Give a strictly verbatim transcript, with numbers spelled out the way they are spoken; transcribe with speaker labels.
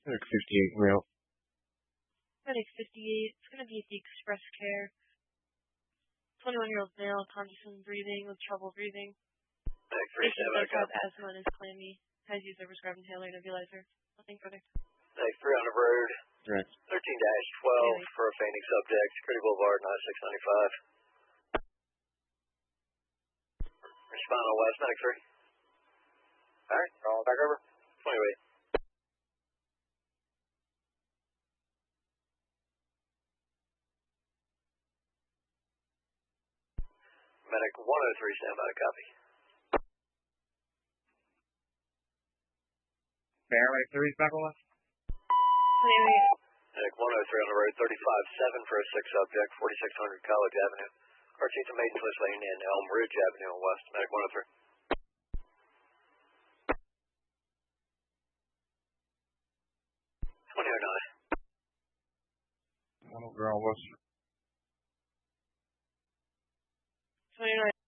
Speaker 1: Medic fifty-eight, real.
Speaker 2: Medic fifty-eight, it's going to be at the Express Care. twenty-one-year-old male, conscious breathing with trouble breathing.
Speaker 3: Medic three, stand by,
Speaker 2: Patient does have asthma and is clammy. Has used a prescribed inhaler nebulizer. Nothing further.
Speaker 3: Medic three on the road.
Speaker 1: Direct.
Speaker 3: thirteen dash twelve
Speaker 2: Anyway.
Speaker 3: for a fainting subject. Security Boulevard, nine six nine five. Respond on West, Medic three. Alright, rolling back over. twenty-eight. Medic one oh three, stand by, copy.
Speaker 1: Fairway three, back on left.
Speaker 2: twenty-eight.
Speaker 3: Medic one oh three on the road, thirty-five seven for a six subject, forty-six hundred College Avenue. Cartita Maidenless Lane and Elm Ridge Avenue on West. Medic one oh three. twenty oh nine.
Speaker 1: one oh three on West.
Speaker 2: twenty-nine.